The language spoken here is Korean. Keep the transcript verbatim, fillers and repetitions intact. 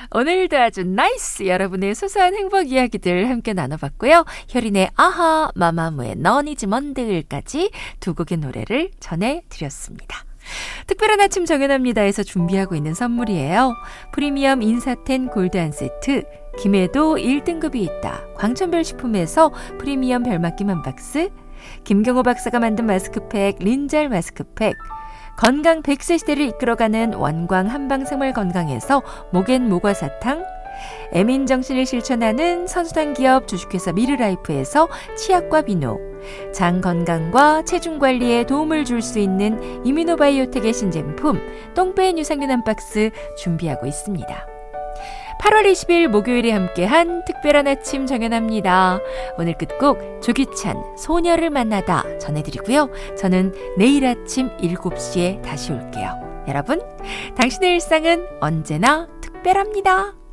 오늘도 아주 나이스 여러분의 소소한 행복 이야기들 함께 나눠봤고요. 효린의 아하, 마마무의 너니즈 먼들까지 두 곡의 노래를 전해드렸습니다. 특별한 아침 정연합니다에서 준비하고 있는 선물이에요. 프리미엄 인사텐 골드 한 세트, 김해도 일 등급이 있다 광천별 식품에서 프리미엄 별맛김 한 박스, 김경호 박사가 만든 마스크팩 린잘 마스크팩, 건강 백 세 시대를 이끌어가는 원광 한방생활 건강에서 목엔 모과사탕, 에민정신을 실천하는 선수단 기업 주식회사 미르라이프에서 치약과 비누, 장 건강과 체중 관리에 도움을 줄 수 있는 이뮤노바이오텍의 신제품 똥배인 유산균 한 박스 준비하고 있습니다. 팔월 이십일 목요일에 함께한 특별한 아침 정연합니다. 오늘 끝곡 조기찬 소녀를 만나다 전해드리고요. 저는 내일 아침 일곱 시에 다시 올게요. 여러분, 당신의 일상은 언제나 특별합니다.